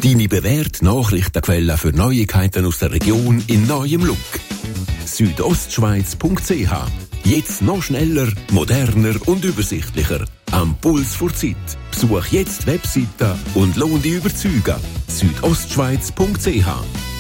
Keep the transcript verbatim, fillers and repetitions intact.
Deine bewährte Nachrichtenquelle für Neuigkeiten aus der Region in neuem Look. südostschweiz punkt c h. Jetzt noch schneller, moderner und übersichtlicher. Am Puls vor Zeit. Besuch jetzt die Webseite und lohn dich überzeugen. südostschweiz punkt c h.